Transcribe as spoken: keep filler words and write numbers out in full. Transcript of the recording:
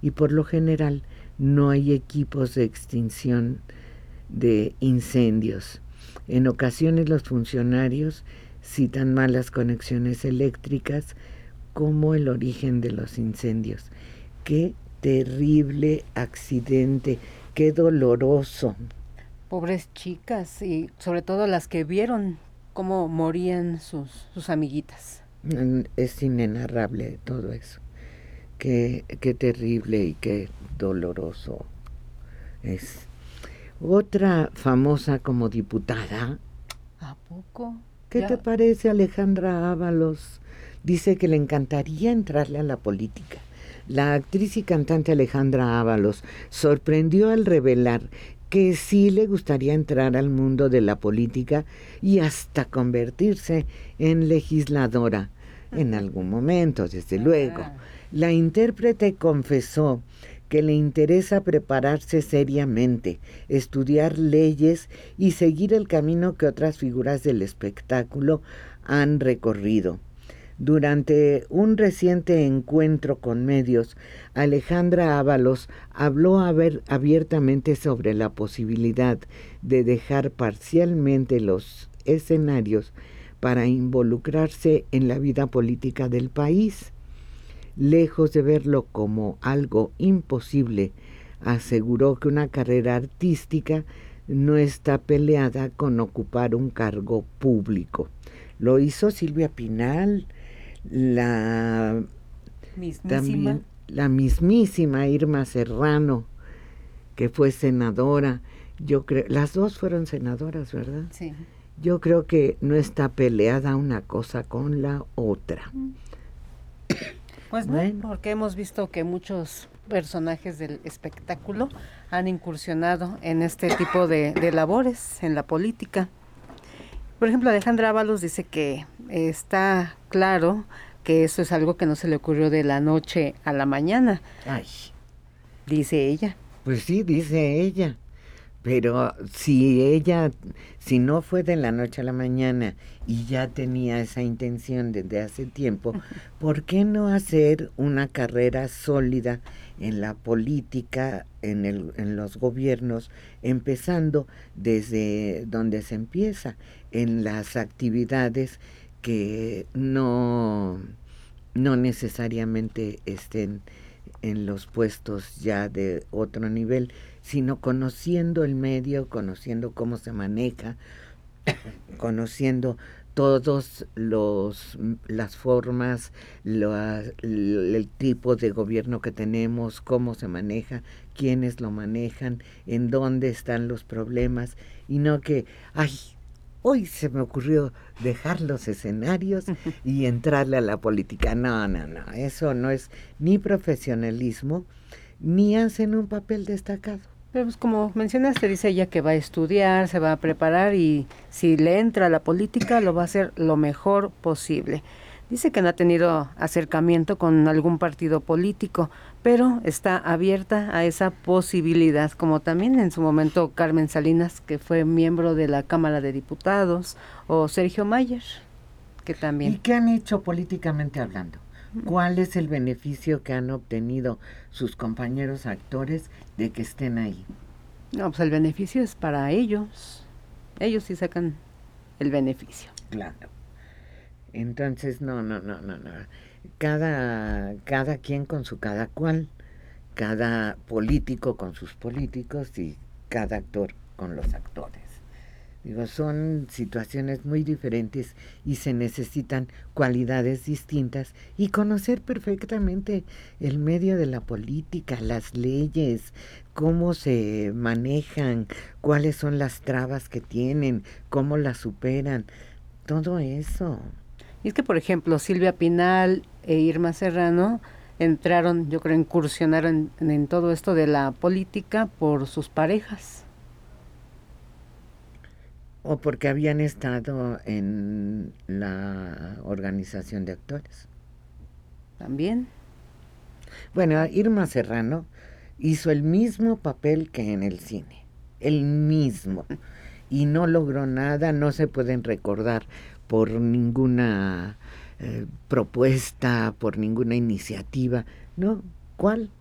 y por lo general no hay equipos de extinción de incendios. En ocasiones los funcionarios citan malas conexiones eléctricas como el origen de los incendios. ¡Qué terrible accidente! ¡Qué doloroso! Pobres chicas, y sobre todo las que vieron cómo morían sus, sus amiguitas. Es inenarrable todo eso. Qué, qué terrible y qué doloroso es. Otra famosa como diputada. ¿A poco? ¿Qué Ya. te parece Alejandra Ábalos? Dice que le encantaría entrarle a la política. La actriz y cantante Alejandra Ábalos sorprendió al revelar que sí le gustaría entrar al mundo de la política y hasta convertirse en legisladora en algún momento, desde luego. La intérprete confesó que le interesa prepararse seriamente, estudiar leyes y seguir el camino que otras figuras del espectáculo han recorrido. Durante un reciente encuentro con medios, Alejandra Ábalos habló abiertamente sobre la posibilidad de dejar parcialmente los escenarios para involucrarse en la vida política del país. Lejos de verlo como algo imposible, aseguró que una carrera artística no está peleada con ocupar un cargo público. Lo hizo Silvia Pinal, la mismísima. también la mismísima Irma Serrano, que fue senadora. Yo creo, las dos fueron senadoras, ¿verdad? Sí. Yo creo que no está peleada una cosa con la otra. Pues no, Bueno. porque hemos visto que muchos personajes del espectáculo han incursionado en este tipo de, de labores en la política. Por ejemplo, Alejandra Ábalos dice que está claro que eso es algo que no se le ocurrió de la noche a la mañana. Ay. Dice ella. Pues sí, dice ella. Pero si ella, si no fue de la noche a la mañana y ya tenía esa intención desde hace tiempo, ¿por qué no hacer una carrera sólida en la política, en, el, en los gobiernos, empezando desde donde se empieza, en las actividades que no, no necesariamente estén en los puestos ya de otro nivel, sino conociendo el medio, conociendo cómo se maneja, conociendo todos los las formas, lo, el tipo de gobierno que tenemos, cómo se maneja, quiénes lo manejan, en dónde están los problemas, y no que, ay, hoy se me ocurrió dejar los escenarios y entrarle a la política. No, no, no, eso no es ni profesionalismo, ni hacen un papel destacado. Pero pues como mencionaste, dice ella que va a estudiar, se va a preparar y si le entra a la política lo va a hacer lo mejor posible. Dice que no ha tenido acercamiento con algún partido político, pero está abierta a esa posibilidad, como también en su momento Carmen Salinas, que fue miembro de la Cámara de Diputados, o Sergio Mayer, que también. ¿Y qué han hecho políticamente hablando? ¿Cuál es el beneficio que han obtenido sus compañeros actores de que estén ahí? No, pues el beneficio es para ellos. Ellos sí sacan el beneficio. Claro. Entonces, no, no, no, no, no. Cada, cada quien con su cada cual, cada político con sus políticos y cada actor con los actores. Digo, son situaciones muy diferentes y se necesitan cualidades distintas y conocer perfectamente el medio de la política, las leyes, cómo se manejan, cuáles son las trabas que tienen, cómo las superan, todo eso. Y es que, por ejemplo, Silvia Pinal e Irma Serrano entraron, yo creo, incursionaron en, en todo esto de la política por sus parejas. O porque habían estado en la organización de actores. También. Bueno, Irma Serrano hizo el mismo papel que en el cine, el mismo, y no logró nada, no se pueden recordar por ninguna eh, propuesta, por ninguna iniciativa, ¿no? ¿Cuál?